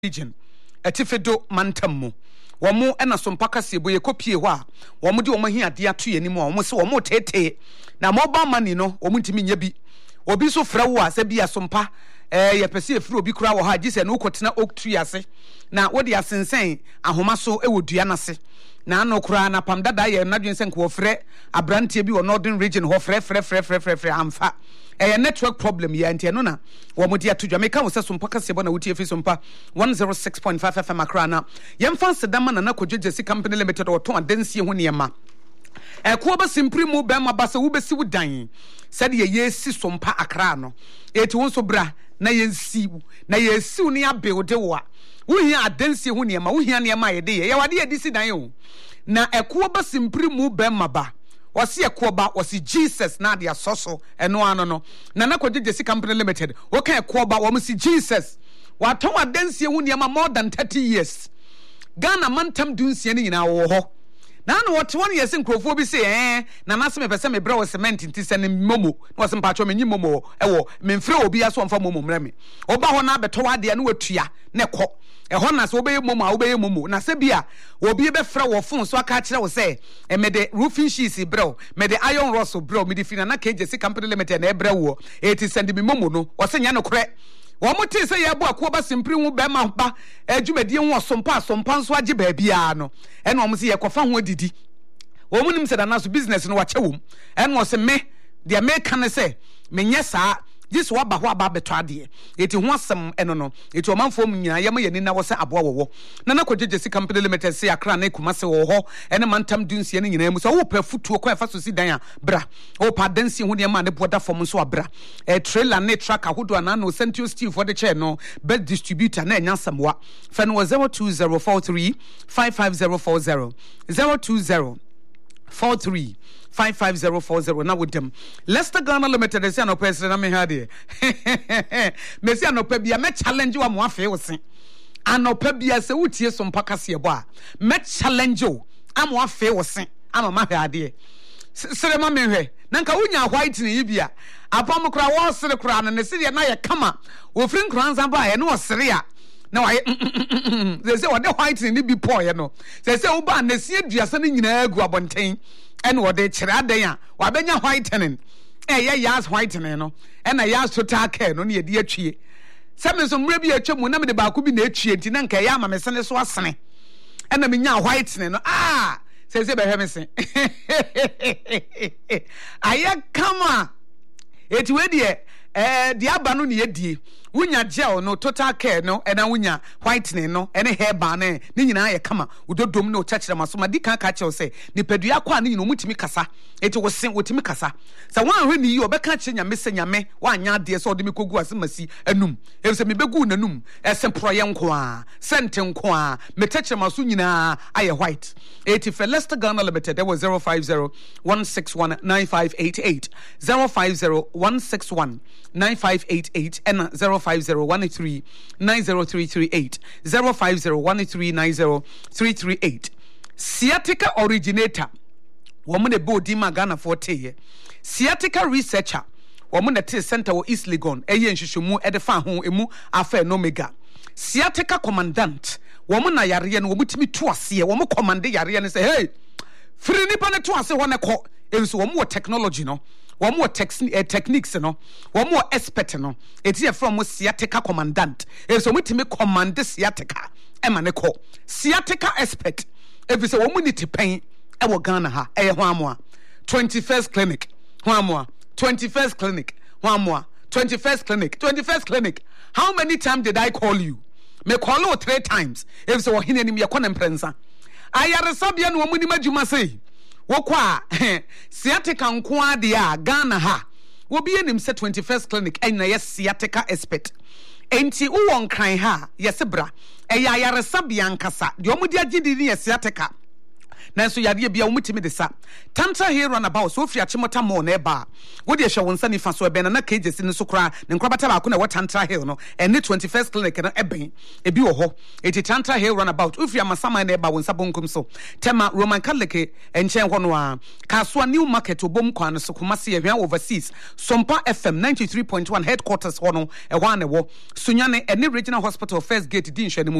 region etifedo mantamu womo ena sompaka sebo ye kopie ho a womo de womo hiade ato yanim a womo se womo tete na mobile money no womo ntimi nya bi obi so fra wo a se bia sompa ye pese efiri obi kura wo ha gise na ukotena oktu ase na wode asensen ahoma so ewodua na se na no kura na pam dada ye na dwen sen ko frɛ abrantie bi wo northern region ho frɛ amfa network problem ya ntia no na wo mo dia todwa meka wo se sompa kasebo na wotie fi sompa 106.5 FM akra na yemfa sedama na kodwegye company limited wo to adansie ho niema ko ba simpri mu be ma basa wo besi wo dan said ye si sompa akra no eti won so bra na yensi na yesiw ne abuild wo a wo hia adansie ho niema wo hia niema ye de ye wade ye disi dan o na ko ba simpri mu be ma ba wasi ekoba wasi Jesus na dia soso eno ano no na kodwegye company limited wo kan ekoba wo si Jesus waton adansie ho niema more than 30 years Ghana mantam dunsie ne nyina wo ho na no what one years nkrofo bi say na nasem pese me bra wo cement nti se ne momo na wo mpacho menyi momo ewo memfre obi aso mfa momo mrame oba ho na beto wade na watua ne kɔ ɛhɔ na so obeye momo a obeye momo na se bia obi be fra wo phone so aka kire wo say me de roofing sheets bro me de iron rods bro me de fina na KJC company limited na ebra wo eti send me momo no wo se nya no korɛ womo ti se ye bo akoba simpri hu be ma ba adwumadie hu osompa nso age ba bia no ene womo se ye kofa ho adidi womo nim se da na so business no wache wom ene wo se me de me kan se menye saa this waba ho aba beto ade eti ho asem eno no eti omanfo mu nyina yema yani na wo se aboa wo na kodwegye company limited se akra na kuma se wo ho ene mantam dunsie ne nyina mu so wo pa futuo kwa fa so si dan a bra wo pa dansie ho ne ma ne boda fom so abra trailer ne truck ahodo na no Central Steel for the chair no bed distributor na enya samwa fa no 02043 55040 02043 55040 na with them Leicester Ghana Limited is no person na me hade me say no pa bia me challenge wa mo afi wo se anopa bia se wutie so mpaka se ebo a me challenge o amo afi wo se ama ma hade sere ma me hwe na nka wunya white ne yibia apam kra wo sere kra na se na ye kama wo frin kra nsan ba ye no sere a na wa they say what the white ne bi po ye no they say wo ba na sie duasa ne nyina agu abonten ene wode kire adan a wabenya whitening ye yas whitening no ena yas total care no ne ye de atwie se me so mra bi atwemu na me de ba ko bi na atwie nti na nka ye ama me sene so asene ena me nya whitening no se be hwe me se aye kama eti we de aba no ne ye die wunya gel no total care no ena wunya whitening no ene hair ban ne nyina ye kama udodom no chachira maso ma dika ka che se ni pedua kwa ne nyina mutimi kasa eti wo sen wotimi kasa sa wan hwe ni yi obeka che nyame se nyame wanya de se odimi kogu asemasi anum e se me begu nanum ese proye nko a sente nko a me chachira maso nyina aye white eti for Leicester Ghana Limited there was 050-161-9588 050-161-9588 and 050-183-90338 050-183-90338 Sciatica originator woman de body magana forte Sciatica researcher woman de te center wo East Legon eye nhwehwemu e de fa ho emu afa no mega Sciatica commandant woman na yare no womutimi to ase woman command yare no say hey free nipa ne to ase ho ne kɔ enso woman technology no one more techniques no one more expert no eti from sciatica commandant so mutimi command sciatica emaneko sciatica expert if say one need to pen e wo Ghana ha e ho amoa 21st clinic ho amoa 21st clinic ho amoa 21st clinic how many times did I call you me call you 3 times if say wo hine nim ye kɔ ne mprensa ayaresabia no wo muni madwuma sei wokwa sciatica nko ade a Ghana ha wobi enim se 21st clinic ena yes sciatica expert enti wo nkran ha yes bra eya yaresabia nkasa de omudi agidi ni sciatica nanso yadeɛ bia wo mutimi de sa Tantra Hill Runabout so ofia Chimota Mall na eba wo de hwe wonsa nifa so ebe na KJC ne so kra ne nkrabata ba ko na wo Tantra Hill no ene 21st clinic no eben ebi wo ho eti Tantra Hill Runabout ofia Masama na eba wonsa bonkum so tema Roman Catholic enchen ho no a Kasua New Market obom kwa no so Kumasi ehwan overseas Sompa FM 93.1 headquarters ho no e ho na wo Sunyane ene Regional Hospital First Gate di nhwani